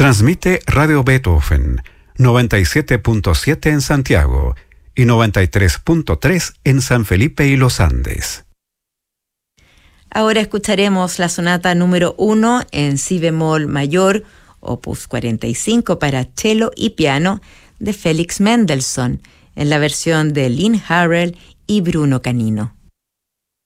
Transmite Radio Beethoven, 97.7 en Santiago y 93.3 en San Felipe y Los Andes. Ahora escucharemos la sonata número 1 en si bemol mayor, opus 45 para cello y piano, de Félix Mendelssohn, en la versión de Lynn Harrell y Bruno Canino.